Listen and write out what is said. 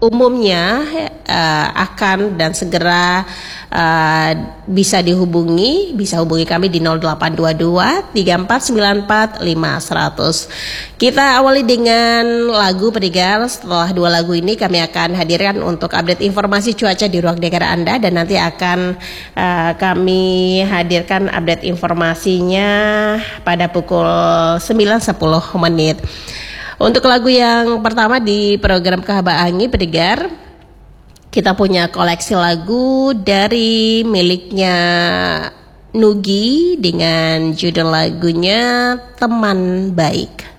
umumnya akan dan segera bisa bisa hubungi kami di 0822 3494 5100. Kita awali dengan lagu pendengar. Setelah 2 lagu ini kami akan hadirkan untuk update informasi cuaca di ruang dengar Anda, dan nanti akan kami hadirkan update informasinya pada pukul 9.10 menit. Untuk lagu yang pertama di program Kahaba Angi pendengar, kita punya koleksi lagu dari miliknya Nugi dengan judul lagunya Teman Baik.